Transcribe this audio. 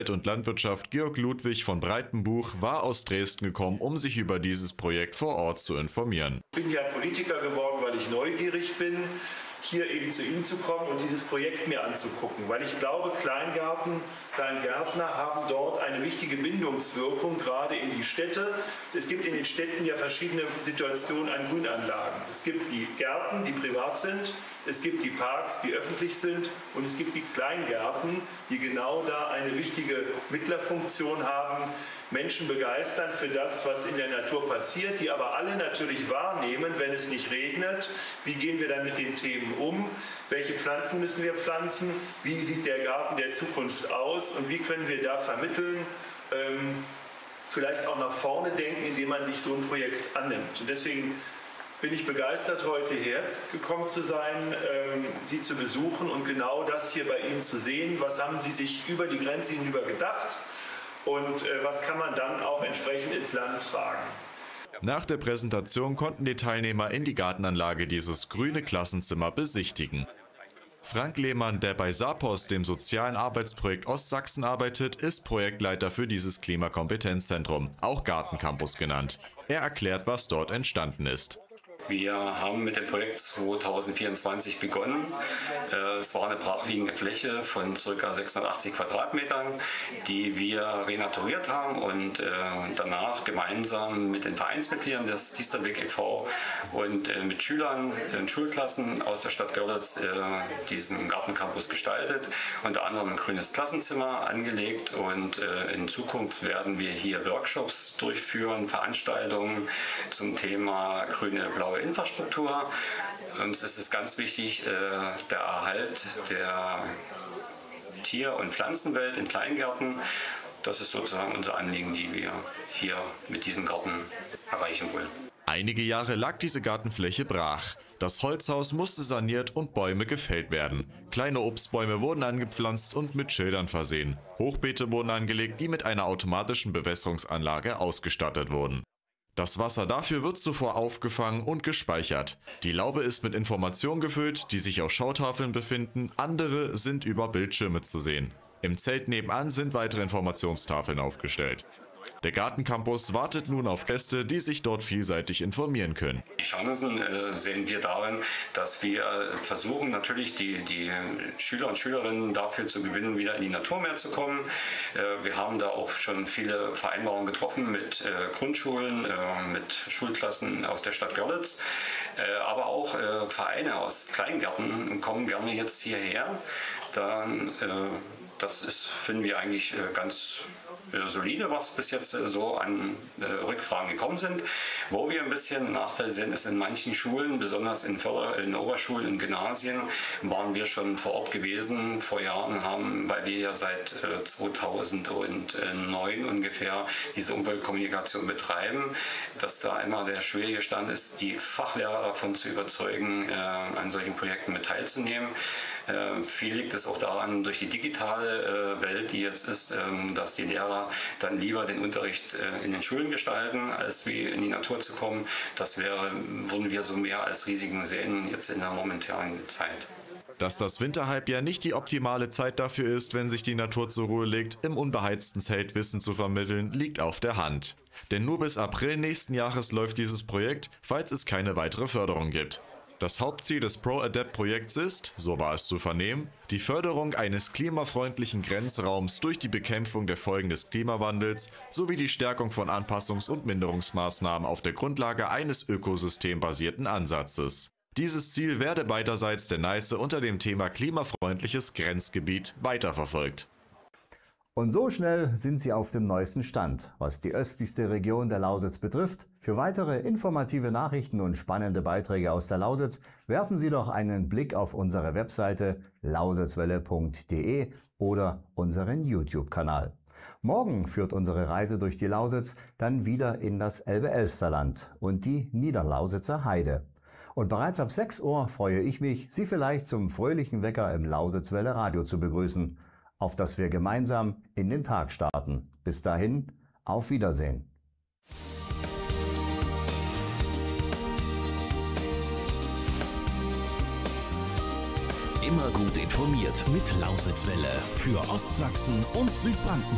und Landwirtschaft Georg Ludwig von Breitenbuch war aus Dresden gekommen, um sich über dieses Projekt vor Ort zu informieren. Ich bin ja Politiker geworden, weil ich neugierig bin, hier eben zu Ihnen zu kommen und dieses Projekt mir anzugucken, weil ich glaube, Kleingärtner haben dort eine wichtige Bindungswirkung, gerade in die Städte. Es gibt in den Städten ja verschiedene Situationen an Grünanlagen. Es gibt die Gärten, die privat sind, es gibt die Parks, die öffentlich sind, und es gibt die Kleingärten, die genau da eine wichtige Mittlerfunktion haben, Menschen begeistern für das, was in der Natur passiert, die aber alle natürlich wahrnehmen, wenn es nicht regnet, wie gehen wir dann mit den Themen um, welche Pflanzen müssen wir pflanzen, wie sieht der Garten der Zukunft aus und wie können wir da vermitteln, vielleicht auch nach vorne denken, indem man sich so ein Projekt annimmt. Und deswegen bin ich begeistert, heute hierher gekommen zu sein, Sie zu besuchen und genau das hier bei Ihnen zu sehen. Was haben Sie sich über die Grenze hinüber gedacht und was kann man dann auch entsprechend ins Land tragen? Nach der Präsentation konnten die Teilnehmer in die Gartenanlage dieses grüne Klassenzimmer besichtigen. Frank Lehmann, der bei SAPOS, dem sozialen Arbeitsprojekt Ostsachsen, arbeitet, ist Projektleiter für dieses Klimakompetenzzentrum, auch Gartencampus genannt. Er erklärt, was dort entstanden ist. Wir haben mit dem Projekt 2024 begonnen. Es war eine brachliegende Fläche von ca. 680 Quadratmetern, die wir renaturiert haben und danach gemeinsam mit den Vereinsmitgliedern des Diesterweg e.V. und mit Schülern in Schulklassen aus der Stadt Görlitz diesen Gartencampus gestaltet. Unter anderem ein grünes Klassenzimmer angelegt und in Zukunft werden wir hier Workshops durchführen, Veranstaltungen zum Thema grüne, blaue Infrastruktur. Uns ist es ganz wichtig, der Erhalt der Tier- und Pflanzenwelt in Kleingärten. Das ist sozusagen unser Anliegen, die wir hier mit diesem Garten erreichen wollen. Einige Jahre lag diese Gartenfläche brach. Das Holzhaus musste saniert und Bäume gefällt werden. Kleine Obstbäume wurden angepflanzt und mit Schildern versehen. Hochbeete wurden angelegt, die mit einer automatischen Bewässerungsanlage ausgestattet wurden. Das Wasser dafür wird zuvor aufgefangen und gespeichert. Die Laube ist mit Informationen gefüllt, die sich auf Schautafeln befinden, andere sind über Bildschirme zu sehen. Im Zelt nebenan sind weitere Informationstafeln aufgestellt. Der Gartencampus wartet nun auf Gäste, die sich dort vielseitig informieren können. Die Chancen sehen wir darin, dass wir versuchen, natürlich die Schüler und Schülerinnen dafür zu gewinnen, wieder in die Natur mehr zu kommen. Wir haben da auch schon viele Vereinbarungen getroffen mit Grundschulen, mit Schulklassen aus der Stadt Görlitz. Aber auch Vereine aus Kleingärten kommen gerne jetzt hierher. Das ist, finden wir eigentlich ganz solide, was bis jetzt so an Rückfragen gekommen sind. Wo wir ein bisschen Nachteil sehen, ist in manchen Schulen, besonders in Oberschulen, in Gymnasien, waren wir schon vor Ort gewesen vor Jahren, weil wir ja seit 2009 ungefähr diese Umweltkommunikation betreiben, dass da immer der schwierige Stand ist, die Fachlehrer davon zu überzeugen, an solchen Projekten mit teilzunehmen. Viel liegt es auch daran, durch die digitale Welt, die jetzt ist, dass die Lehrer dann lieber den Unterricht in den Schulen gestalten, als wie in die Natur zu kommen. Das würden wir so mehr als Risiken sehen jetzt in der momentanen Zeit. Dass das Winterhalbjahr nicht die optimale Zeit dafür ist, wenn sich die Natur zur Ruhe legt, im unbeheizten Zelt Wissen zu vermitteln, liegt auf der Hand. Denn nur bis April nächsten Jahres läuft dieses Projekt, falls es keine weitere Förderung gibt. Das Hauptziel des ProAdapt-Projekts ist, so war es zu vernehmen, die Förderung eines klimafreundlichen Grenzraums durch die Bekämpfung der Folgen des Klimawandels sowie die Stärkung von Anpassungs- und Minderungsmaßnahmen auf der Grundlage eines ökosystembasierten Ansatzes. Dieses Ziel werde beiderseits der Neiße unter dem Thema klimafreundliches Grenzgebiet weiterverfolgt. Und so schnell sind Sie auf dem neuesten Stand, was die östlichste Region der Lausitz betrifft. Für weitere informative Nachrichten und spannende Beiträge aus der Lausitz werfen Sie doch einen Blick auf unsere Webseite lausitzwelle.de oder unseren YouTube-Kanal. Morgen führt unsere Reise durch die Lausitz dann wieder in das Elbe-Elster-Land und die Niederlausitzer Heide. Und bereits ab 6 Uhr freue ich mich, Sie vielleicht zum fröhlichen Wecker im Lausitzwelle Radio zu begrüßen, auf das wir gemeinsam in den Tag starten. Bis dahin, auf Wiedersehen. Immer gut informiert mit Lausitzwelle für Ostsachsen und Südbrandenburg.